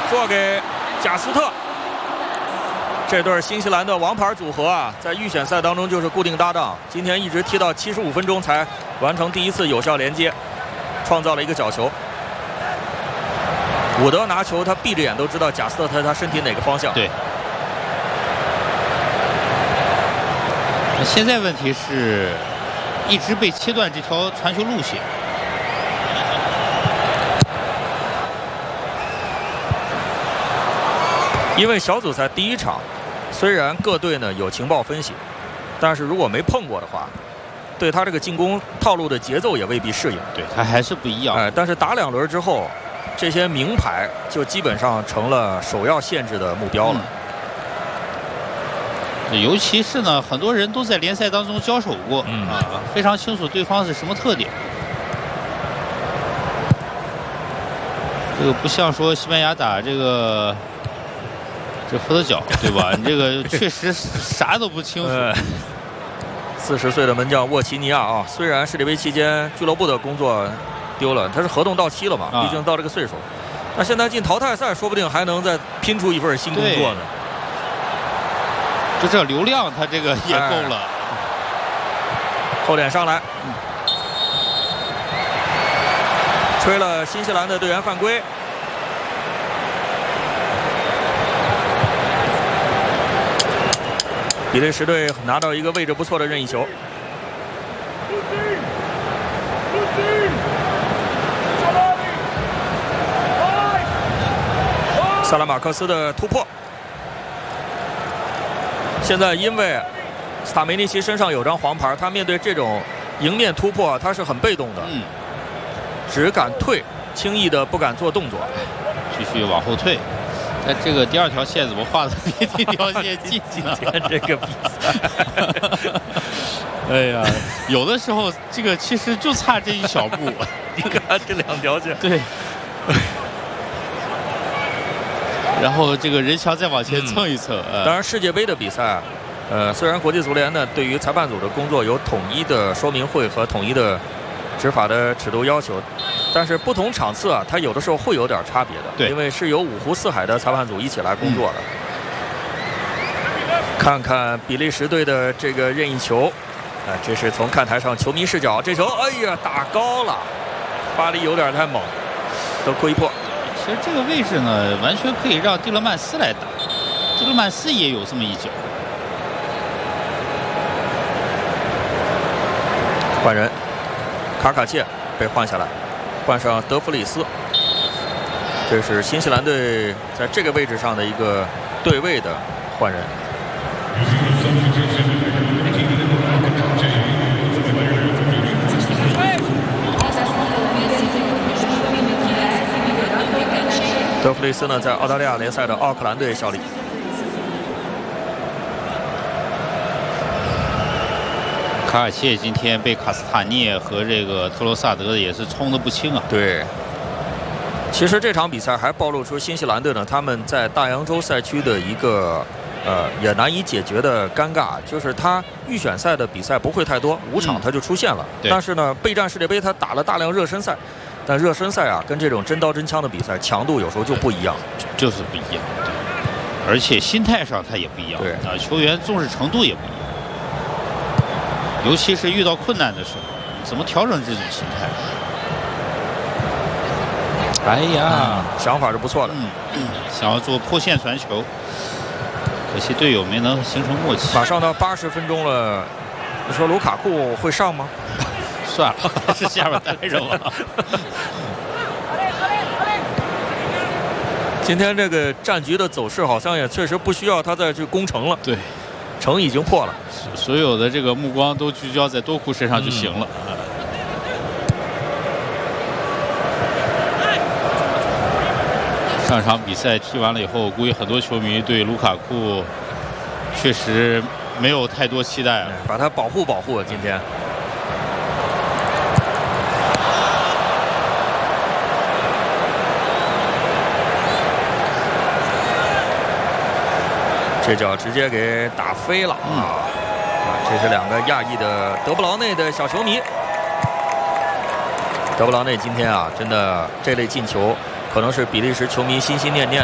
做给贾斯特。这对新西兰的王牌组合啊，在预选赛当中就是固定搭档，今天一直踢到75分钟才完成第一次有效连接，创造了一个角球。伍德拿球，他闭着眼都知道贾斯特他身体哪个方向。 对。现在问题是，一直被切断这条传球路线。 因为小组赛第一场，虽然各队呢有情报分析，但是如果没碰过的话，对他这个进攻套路的节奏也未必适应。 对他还是不一样。 但是打2轮之后，这些名牌就基本上成了首要限制的目标了。 尤其是呢，很多人都在联赛当中交手过，非常清楚对方是什么特点。这个不像说西班牙打这福德角，对吧？你这个确实啥都不清楚。 40岁的门将沃奇尼亚啊，虽然世界杯期间俱乐部的工作丢了，他是合同到期了嘛，毕竟到这个岁数，那现在进淘汰赛，说不定还能再拼出一份新工作呢。 就这流量，他这个也够了。 后点上来，吹了新西兰的队员犯规。比利时队拿到一个位置不错的任意球。萨拉马克斯的突破。现在因为斯塔梅尼奇身上有张黄牌，他面对这种迎面突破，他是很被动的，只敢退，轻易的不敢做动作， 继续往后退。但这个第2条线怎么画的比这条线近呢？ 今天这个比赛， 哎呀，有的时候这个其实就差这一小步。 你看这2条线， 对。然后这个人墙再往前蹭一蹭。 当然，世界杯的比赛，虽然国际足联呢对于裁判组的工作有统一的说明会和统一的执法的尺度要求，但是不同场次啊，它有的时候会有点差别的。 对， 因为是由5湖4海的裁判组一起来工作的。看看比利时队的这个任意球，这是从看台上球迷视角，这球哎呀打高了，发力有点太猛，都窥破。 其实这个位置呢，完全可以让蒂勒曼斯来打，蒂勒曼斯也有这么一脚。 换人，卡卡切被换下来，换上德弗里斯。这是新西兰队在这个位置上的一个对位的换人。德弗里斯呢，在澳大利亚联赛的奥克兰队效力。 卡尔切今天被卡斯塔涅和这个特罗萨德也是冲得不轻啊。 对，其实这场比赛还暴露出新西兰队呢，他们在大洋洲赛区的一个也难以解决的尴尬，就是他预选赛的比赛不会太多，5场他就出现了。但是呢，备战世界杯他打了大量热身赛。但热身赛啊，跟这种真刀真枪的比赛强度有时候就不一样， 就是不一样。对，而且心态上他也不一样。 对啊，球员重视程度也不一样。尤其是遇到困难的时候，怎么调整这种心态？哎呀， 想法是不错的。 想要做破线传球，可惜队友没能形成默契。 马上到80分钟了，你说卢卡库会上吗？ 算了，还是下边待着吧。 今天这个战局的走势好像也确实不需要他再去攻城了。 对， 城已经破了， 所有的这个目光都聚焦在多库身上就行了。上场比赛踢完了以后，估计很多球迷对卢卡库确实没有太多期待了， 把他保护保护。今天。这脚直接给打飞了啊！这是2个亚裔的德布劳内的小球迷。德布劳内今天啊，真的这类进球可能是比利时球迷心心念念